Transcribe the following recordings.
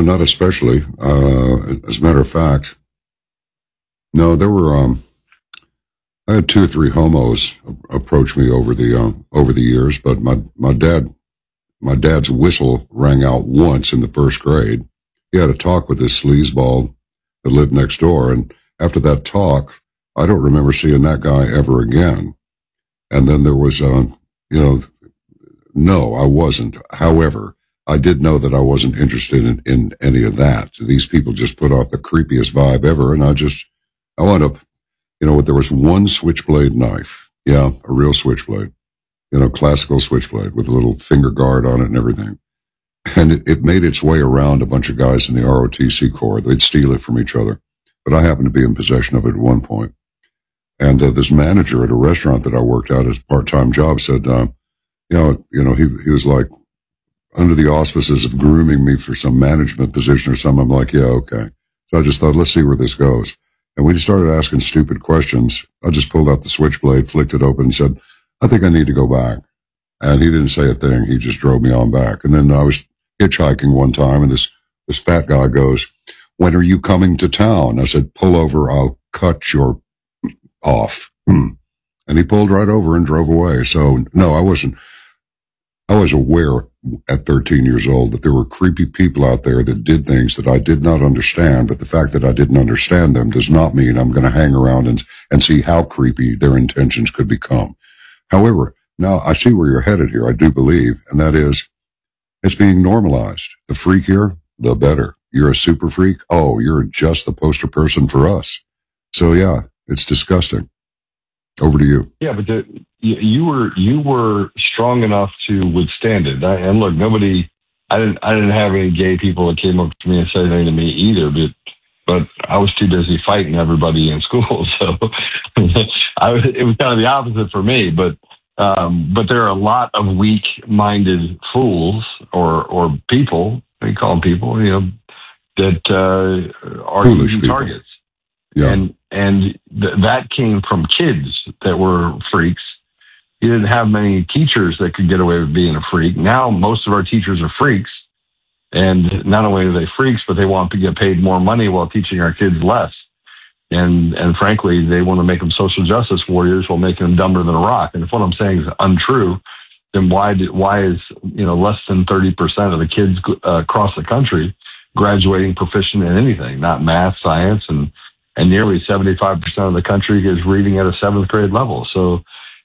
not especially. As a matter of fact, no, there were. I had 2 or 3 homos approach me over the years, but my dad's whistle rang out once in the first grade. He had a talk with this sleazeball that lived next door, and after that talk, I don't remember seeing that guy ever again. And then there was, no, I wasn't. However, I did know that I wasn't interested in any of that. These people just put off the creepiest vibe ever, and I wound up, there was one switchblade knife. Yeah, a real switchblade. Classical switchblade with a little finger guard on it and everything. And it made its way around a bunch of guys in the ROTC Corps. They'd steal it from each other. But I happened to be in possession of it at one point. And this manager at a restaurant that I worked at as a part-time job said, he was like under the auspices of grooming me for some management position or something. I'm like, yeah, okay. So I just thought, let's see where this goes. And we started asking stupid questions. I just pulled out the switchblade, flicked it open and said, I think I need to go back. And he didn't say a thing. He just drove me on back. And then I was hitchhiking one time and this fat guy goes, when are you coming to town? I said, pull over. I'll cut your off. And he pulled right over and drove away. So no, I wasn't. I was aware at 13 years old that there were creepy people out there that did things that I did not understand, but the fact that I didn't understand them does not mean I'm going to hang around and see how creepy their intentions could become. However, now I see where you're headed here, I do believe, and that is, it's being normalized. The freakier, the better. You're a super freak? Oh, you're just the poster person for us. So yeah, it's disgusting. Over to you. Yeah, but you were strong enough to withstand it. And look, I didn't have any gay people that came up to me and said anything to me either, but I was too busy fighting everybody in school. So it was kind of the opposite for me, but there are a lot of weak-minded fools or people, they call them people, that are foolish easy people. Targets. Yeah. And that came from kids that were freaks. You didn't have many teachers that could get away with being a freak. Now most of our teachers are freaks. And not only are they freaks, but they want to get paid more money while teaching our kids less. And frankly, they want to make them social justice warriors while making them dumber than a rock. And if what I'm saying is untrue, then why is less than 30% of the kids across the country graduating proficient in anything, not math, science, and nearly 75% of the country is reading at a 7th grade level. So,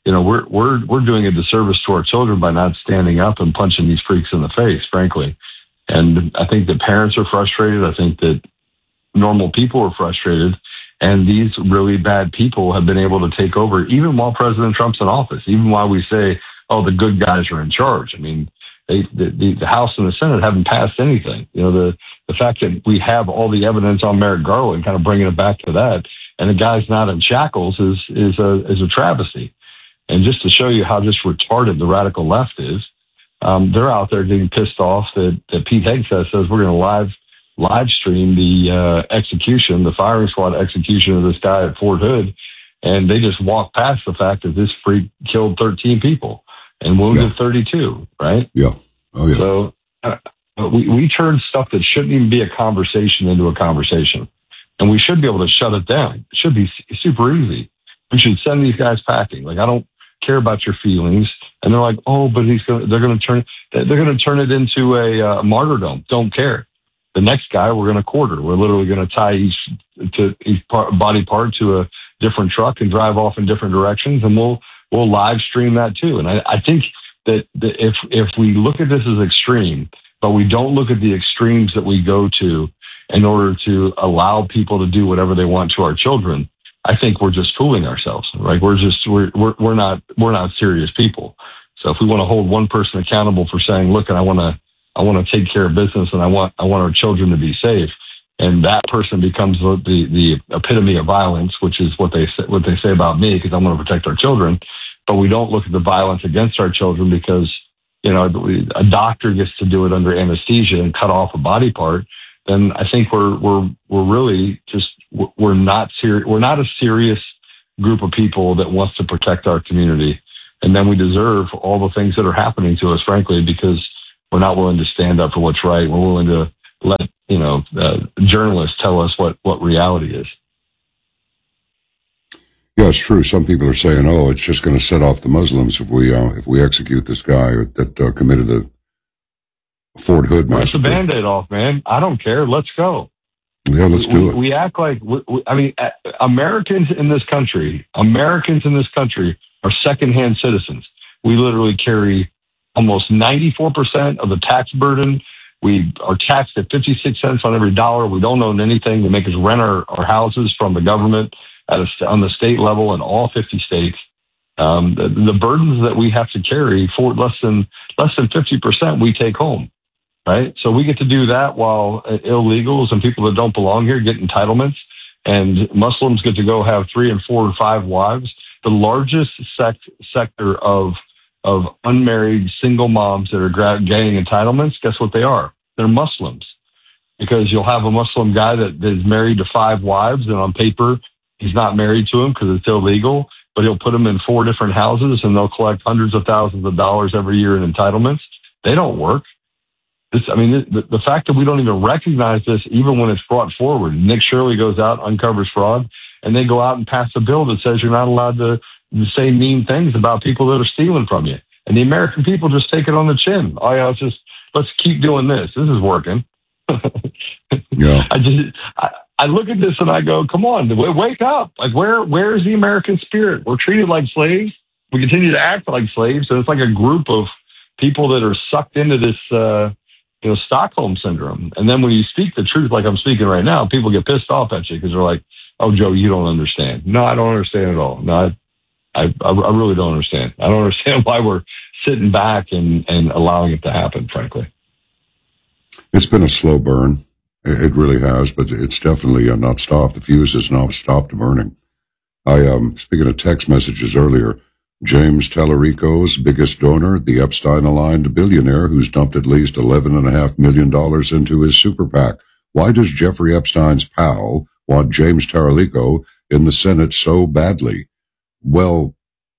we're doing a disservice to our children by not standing up and punching these freaks in the face, frankly. And I think that parents are frustrated. I think that normal people are frustrated. And these really bad people have been able to take over, even while President Trump's in office, even while we say, oh, the good guys are in charge. I mean, the House and the Senate haven't passed anything. The fact that we have all the evidence on Merrick Garland, kind of bringing it back to that, and the guy's not in shackles is a travesty. And just to show you how just retarded the radical left is, they're out there getting pissed off that Pete Hegseth says we're going to live stream the execution, the firing squad execution of this guy at Fort Hood, and they just walk past the fact that this freak killed 13 people and wounded 32, right? Yeah. Oh, yeah. So we turn stuff that shouldn't even be a conversation into a conversation, and we should be able to shut it down. It should be super easy. We should send these guys packing. Like, I don't care about your feelings. And they're like, oh, but they're going to turn it into a martyrdom. Don't care. The next guy, we're going to quarter. We're literally going to tie each body part to a different truck and drive off in different directions, and we'll live stream that too. And I think that if we look at this as extreme, but we don't look at the extremes that we go to in order to allow people to do whatever they want to our children, I think we're just fooling ourselves. Right? We're not serious people. So if we want to hold one person accountable for saying, look, and I want to take care of business, and I want our children to be safe, and that person becomes the epitome of violence, which is what they say about me, because I want to protect our children. But we don't look at the violence against our children because a doctor gets to do it under anesthesia and cut off a body part. Then I think we're really just we're not serious. We're not a serious group of people that wants to protect our community, and then we deserve all the things that are happening to us, frankly, because we're not willing to stand up for what's right. We're willing to let journalists tell us what reality is. Yeah, it's true. Some people are saying, "Oh, it's just going to set off the Muslims if we execute this guy that committed the Fort Hood Rip the massacre." Band-Aid off, man. I don't care. Let's go. Yeah, let's do it. We act like Americans in this country are secondhand citizens. We literally carry almost 94% of the tax burden. We are taxed at 56 cents on every dollar. We don't own anything. They make us rent our houses from the government on the state level in all 50 states. The burdens that we have to carry for less than 50% we take home, right? So we get to do that while illegals and people that don't belong here get entitlements, and Muslims get to go have 3 and 4 and 5 wives. The largest sector of unmarried single moms that are getting entitlements, guess what they are? They're Muslims. Because you'll have a Muslim guy that is married to 5 wives, and on paper, he's not married to them because it's illegal, but he'll put them in 4 different houses and they'll collect hundreds of thousands of dollars every year in entitlements. They don't work. The fact that we don't even recognize this, even when it's brought forward, Nick Shirley goes out, uncovers fraud, and they go out and pass a bill that says you're not allowed to say mean things about people that are stealing from you. And the American people just take it on the chin. Oh yeah, let's keep doing this. This is working. Yeah. I look at this and I go, come on, wake up. Like where's the American spirit? We're treated like slaves. We continue to act like slaves. And it's like a group of people that are sucked into this, Stockholm syndrome. And then when you speak the truth, like I'm speaking right now, people get pissed off at you because they're like, oh, Joe, you don't understand. No, I don't understand at all. No, I really don't understand. I don't understand why we're sitting back and allowing it to happen, frankly. It's been a slow burn. It really has, but it's definitely not stopped. The fuse has not stopped burning. Speaking of text messages earlier, James Tallarico's biggest donor, the Epstein-aligned billionaire who's dumped at least $11.5 million into his super PAC. Why does Jeffrey Epstein's pal want James Tallarico in the Senate so badly? Well,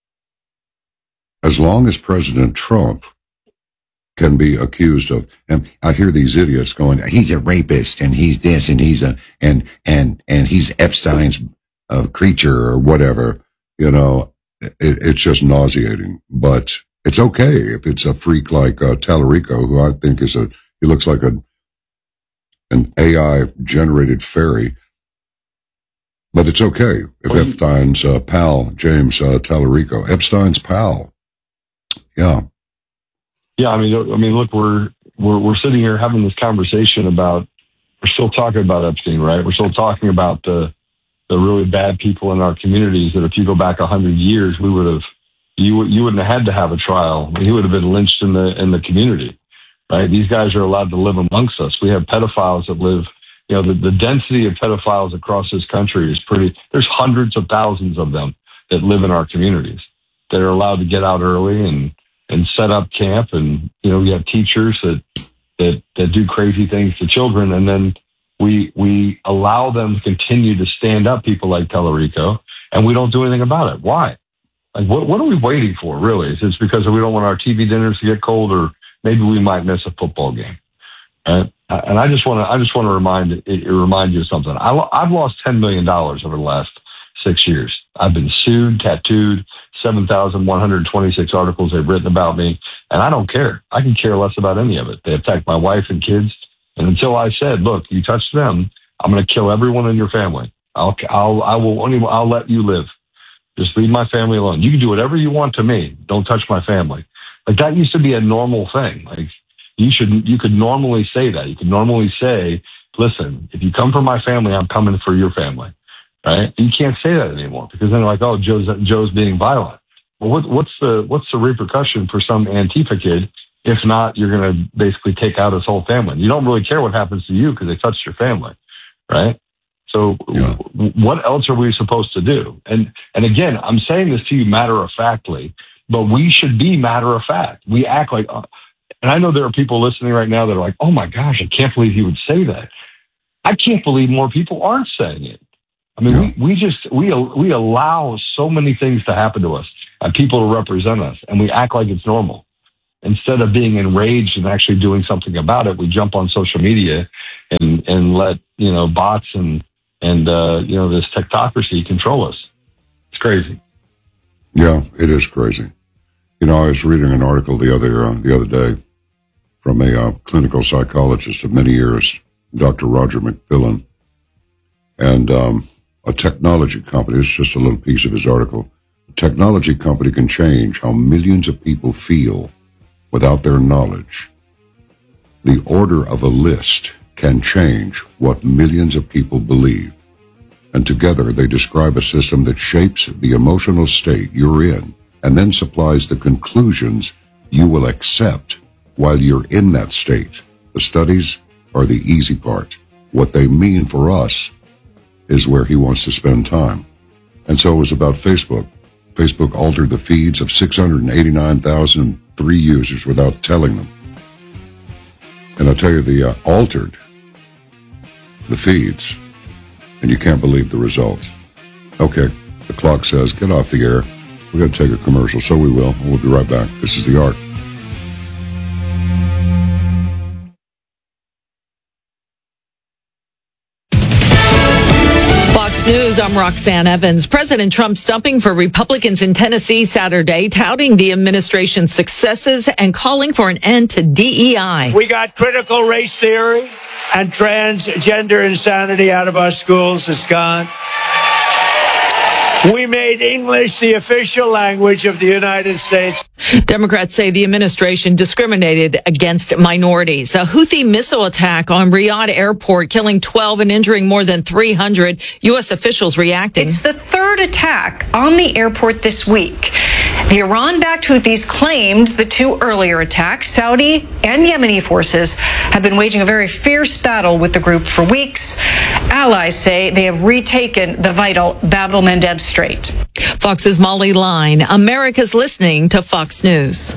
as long as President Trump can be accused of, and I hear these idiots going, he's a rapist and he's this and he's and he's Epstein's creature or whatever, it's just nauseating. But it's okay if it's a freak like Tallarico, who I think he looks like an AI generated fairy. But it's okay if Epstein's pal, James Tallarico, Epstein's pal. Yeah. Yeah, I mean, look, we're sitting here having this conversation we're still talking about Epstein, right? We're still talking about the really bad people in our communities that if you go back 100 years, you wouldn't have had to have a trial. He would have been lynched in the community, right? These guys are allowed to live amongst us. We have pedophiles that live, the density of pedophiles across this country is there's hundreds of thousands of them that live in our communities that are allowed to get out early and set up camp. And, we have teachers that do crazy things to children. And then we allow them to continue to stand up people like Tallarico, and we don't do anything about it. Why? Like, what are we waiting for, really? Is it because we don't want our TV dinners to get cold, or maybe we might miss a football game? Right? And I just want to remind you of something. I've lost $10 million over the last 6 years. I've been sued, tattooed, 7,126 articles they've written about me, and I don't care. I can care less about any of it. They attacked my wife and kids, and until I said, "Look, you touch them, I'm going to kill everyone in your family. I'll let you live. Just leave my family alone. You can do whatever you want to me. Don't touch my family." Like, that used to be a normal thing. Like, you could normally say that. You could normally say, "Listen, if you come for my family, I'm coming for your family." Right? You can't say that anymore because then they're like, "Oh, Joe's being violent." Well, what's the repercussion for some Antifa kid? If not, you're going to basically take out his whole family. You don't really care what happens to you because they touched your family, right? So what else are we supposed to do? And again, I'm saying this to you matter-of-factly, but we should be matter-of-fact. We act like, and I know there are people listening right now that are like, "Oh my gosh, I can't believe he would say that." I can't believe more people aren't saying it. I mean, we allow so many things to happen to us and people to represent us, and we act like it's normal. instead of being enraged and actually doing something about it, we jump on social media and let, bots and this technocracy control us. It's crazy. Yeah, it is crazy. I was reading an article the other day from a clinical psychologist of many years, Dr. Roger McFillin, and a technology company. It's just a little piece of his article. A technology company can change how millions of people feel without their knowledge. The order of a list can change what millions of people believe. And together they describe a system that shapes the emotional state you're in and then supplies the conclusions you will accept while you're in that state. The studies are the easy part. What they mean for us is where he wants to spend time. And so it was about Facebook. Facebook altered the feeds of 689,003 users without telling them. And I'll tell you, they altered the feeds, and you can't believe the results. Okay, the clock says, get off the air. We're going to take a commercial, so we will. We'll be right back. This is The Ark. Fox News, I'm Roxanne Evans. President Trump stumping for Republicans in Tennessee Saturday, touting the administration's successes and calling for an end to DEI. We got critical race theory and transgender insanity out of our schools. It's gone. We made English the official language of the United States. Democrats say the administration discriminated against minorities. A Houthi missile attack on Riyadh airport, killing 12 and injuring more than 300. U.S. officials reacting. It's the third attack on the airport this week. The Iran-backed Houthis claimed the two earlier attacks. Saudi and Yemeni forces have been waging a very fierce battle with the group for weeks. Allies say they have retaken the vital Bab el-Mandeb Strait. Fox's Molly Line. America's listening to Fox News.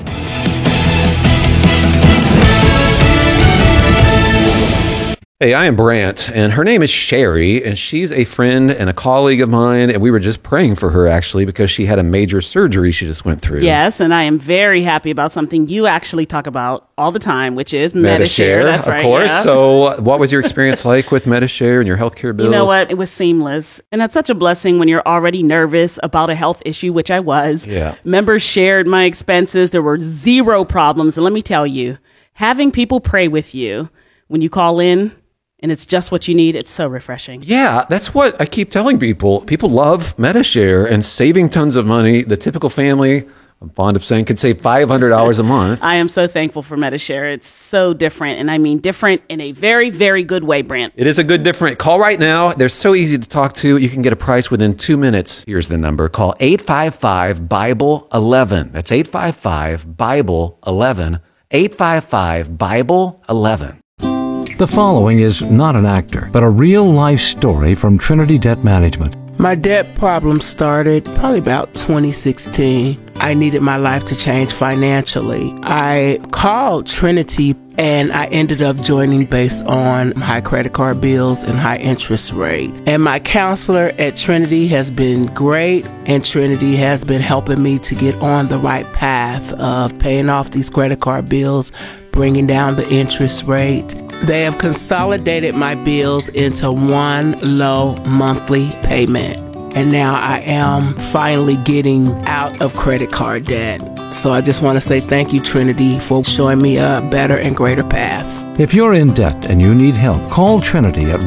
Hey, I am Brant, and her name is Sherry, and she's a friend and a colleague of mine, and we were just praying for her, actually, because she had a major surgery she just went through. Yes, and I am very happy about something you actually talk about all the time, which is Medi-Share. That's right. Of course. Yeah. So what was your experience like with Medi-Share and your healthcare bills? You know what? It was seamless. And that's such a blessing when you're already nervous about a health issue, which I was. Yeah. Members shared my expenses. There were zero problems. And let me tell you, having people pray with you when you call in, and it's just what you need, it's so refreshing. Yeah, that's what I keep telling people. People love Medi-Share and saving tons of money. The typical family, I'm fond of saying, could save $500 a month. I am so thankful for Medi-Share. It's so different, and I mean different in a very, very good way, Brant. It is a good different. Call right now. They're so easy to talk to. You can get a price within 2 minutes. Here's the number. Call 855-BIBLE-11. That's 855-BIBLE-11. 855-BIBLE-11. The following is not an actor, but a real-life story from Trinity Debt Management. My debt problem started probably about 2016. I needed my life to change financially. I called Trinity and I ended up joining based on high credit card bills and high interest rate. And my counselor at Trinity has been great, and Trinity has been helping me to get on the right path of paying off these credit card bills, bringing down the interest rate. They have consolidated my bills into one low monthly payment. And now I am finally getting out of credit card debt. So I just want to say thank you, Trinity, for showing me a better and greater path. If you're in debt and you need help, call Trinity at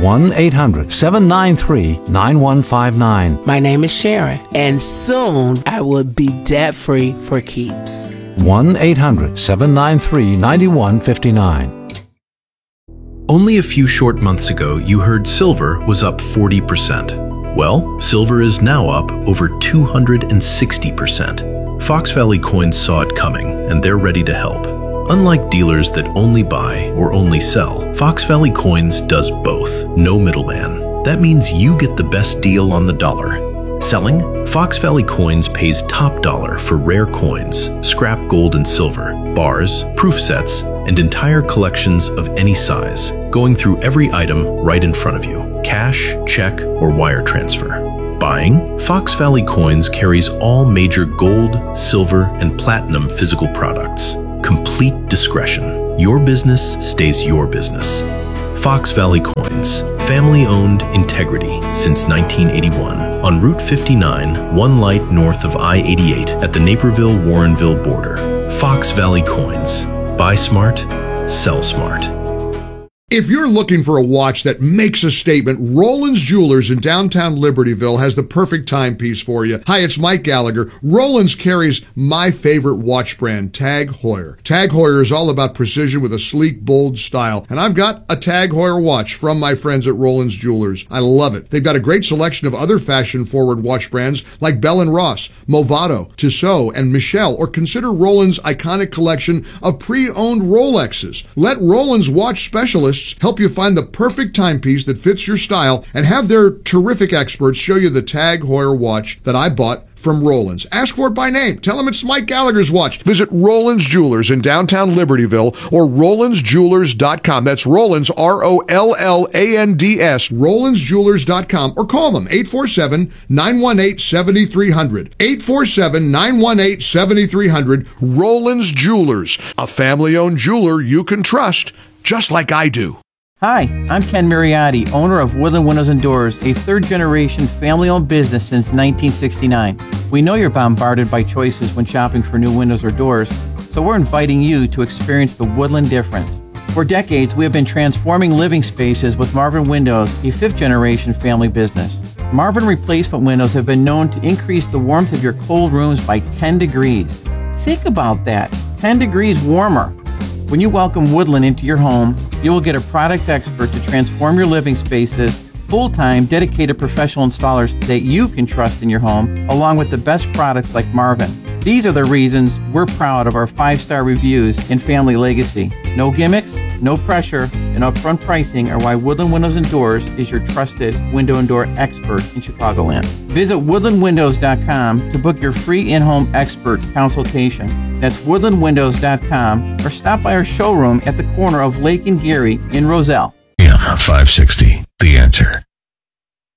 1-800-793-9159. My name is Sharon, and soon I will be debt-free for keeps. 1-800-793-9159. Only a few short months ago, you heard silver was up 40%. Well, silver is now up over 260%. Fox Valley Coins saw it coming, and they're ready to help. Unlike dealers that only buy or only sell, Fox Valley Coins does both. No middleman. That means you get the best deal on the dollar. Selling? Fox Valley Coins pays top dollar for rare coins, scrap gold and silver, bars, proof sets, and entire collections of any size, going through every item right in front of you. Cash, check, or wire transfer. Buying? Fox Valley Coins carries all major gold, silver, and platinum physical products. complete discretion. Your business stays your business. Fox Valley Coins, family-owned integrity since 1981. On Route 59, one light north of I-88 at the Naperville-Warrenville border. Fox Valley Coins. Buy smart, sell smart. If you're looking for a watch that makes a statement, Roland's Jewelers in downtown Libertyville has the perfect timepiece for you. Hi, it's Mike Gallagher. Roland's carries my favorite watch brand, Tag Heuer. Tag Heuer is all about precision with a sleek, bold style. And I've got a Tag Heuer watch from my friends at Roland's Jewelers. I love it. They've got a great selection of other fashion-forward watch brands like Bell & Ross, Movado, Tissot, and Michelle, or consider Roland's iconic collection of pre-owned Rolexes. Let Roland's watch specialists help you find the perfect timepiece that fits your style and have their terrific experts show you the Tag Heuer watch that I bought from Roland's. Ask for it by name. Tell them it's Mike Gallagher's watch. Visit Roland's Jewelers in downtown Libertyville or RolandsJewelers.com. That's Roland's, ROLLANDS, RolandsJewelers.com, or call them 847-918-7300. 847-918-7300. Roland's Jewelers, a family-owned jeweler you can trust, just like I do. Hi, I'm Ken Mariotti, owner of Woodland Windows and Doors, a third-generation family-owned business since 1969. We know you're bombarded by choices when shopping for new windows or doors, so we're inviting you to experience the Woodland difference. For decades, we have been transforming living spaces with Marvin Windows, a fifth-generation family business. Marvin replacement windows have been known to increase the warmth of your cold rooms by 10 degrees. Think about that, 10 degrees warmer. When you welcome Woodland into your home, you will get a product expert to transform your living spaces, full-time, dedicated professional installers that you can trust in your home, along with the best products like Marvin. These are the reasons we're proud of our 5-star reviews and family legacy. No gimmicks, no pressure, and upfront pricing are why Woodland Windows and Doors is your trusted window and door expert in Chicagoland. Visit woodlandwindows.com to book your free in-home expert consultation. That's woodlandwindows.com, or stop by our showroom at the corner of Lake and Geary in Roselle. Yeah, 560, The Answer.